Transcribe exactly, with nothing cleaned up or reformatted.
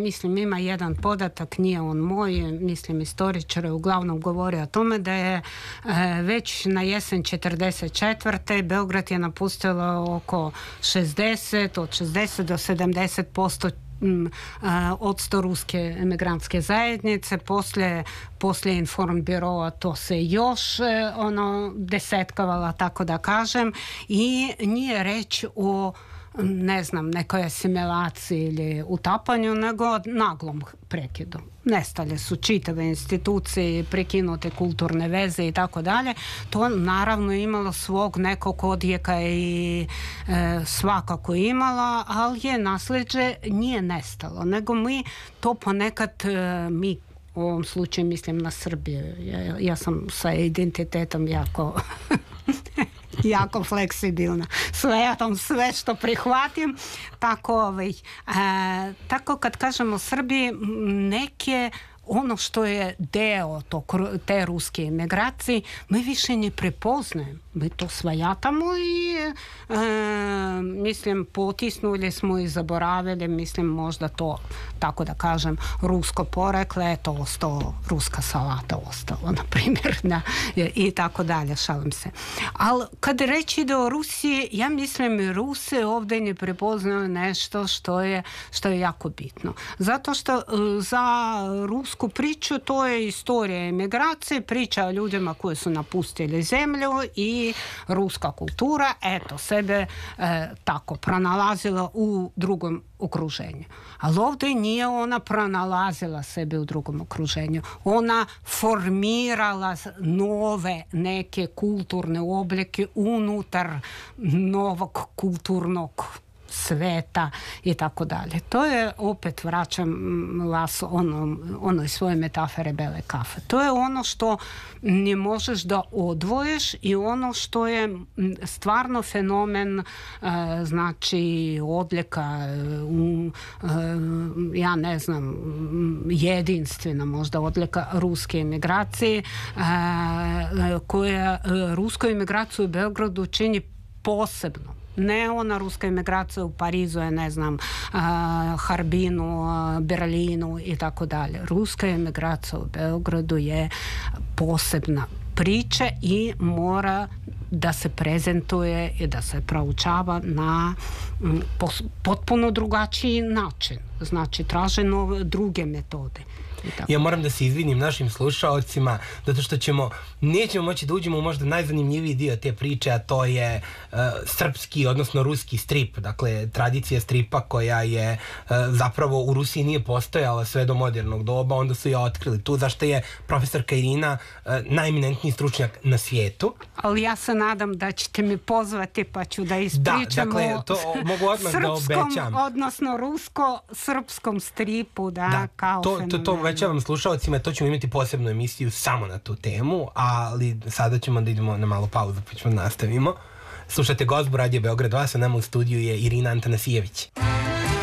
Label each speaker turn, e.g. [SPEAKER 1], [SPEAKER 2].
[SPEAKER 1] mislim, ima jedan podatak, nije on moj, mislim, istoričar uglavnom govori o tome da je e, već na jesen četrdeset četvrte Beograd je napustilo oko šezdeset, od šezdeset do sedamdeset posto odsto ruske emigrantske zajednice, poslije, poslije Informbiroa to se još ono desetkavala, tako da kažem, i nije reč o ne znam, nekoj asimilaciji ili utapanju, nego naglom prekidu. Nestale su čitave institucije, prekinute kulturne veze i tako dalje. To naravno imalo svog nekog odjeka i e, svakako imala, ali je nasljeđe nije nestalo, nego mi to ponekad e, mi u ovom slučaju mislim na Srbiju. Ja, ja sam sa identitetom jako jako fleksibilna. Sve, ja tam sve što prihvatim. Tako, ovaj, e, tako kad kažemo Srbiji, neke ono što je deo to, te ruske emigracije, mi više ne prepoznajemo. Mi to svajatamo i e, mislim, potisnuli smo i zaboravili, mislim, možda to, tako da kažem, rusko porekle, to ostalo, ruska salata ostalo, na primjer, da, i tako dalje, šalim se. Ali kad reći ide o Rusiji, ja mislim, Ruse ovdje ne prepoznaju nešto što je, što je jako bitno. Zato što za rusku priču to je istorija emigracije, priča o ljudima koji su napustili zemlju i ruska kultura, eto, sebe e, tako pronalazila u drugom okruženju. Ali ovdje nije ona pronalazila sebe u drugom okruženju. Ona formirala nove neke kulturne oblike unutar novog kulturnog sveta i tako dalje. To je, opet vraćam vas ono, onoj svoje metafore bele kafe. To je ono što ne možeš da odvojiš i ono što je stvarno fenomen, e, znači odlika, um, e, ja ne znam, jedinstvena možda odlika ruske emigracije, e, koja rusku emigraciju u Beogradu čini posebno. Ne ona ruska emigracija u Parizu je, ne znam, uh, Harbinu, uh, Berlinu i tako dalje. Ruska emigracija u Beogradu je posebna priča i mora da se prezentuje i da se proučava na m, pos, potpuno drugačiji način. Znači, traže nove, druge metode.
[SPEAKER 2] Ja moram da se izvinim našim slušaocima, zato što ćemo, nećemo moći da uđemo u možda najzanimljiviji dio te priče, a to je uh, srpski, odnosno ruski strip. Dakle, tradicija stripa koja je uh, zapravo u Rusiji nije postojala sve do modernog doba, onda su je otkrili tu, zašto je profesorka Irina uh, najeminentniji stručnjak na svijetu.
[SPEAKER 1] Ali ja se nadam da ćete mi pozvati pa ću da ispričam
[SPEAKER 2] da, dakle, to mogu odmah da obećam.
[SPEAKER 1] Odnosno rusko-srpskom stripu, da, da kao
[SPEAKER 2] to, to, to obećavam slušalcima, to ćemo imati posebnu emisiju samo na tu temu, ali sada ćemo da idemo na malu pauzu pa ćemo nastavimo. Slušate Gozbu, Radio Beograd dva, sa nama u studiju je Irina Antanasijević.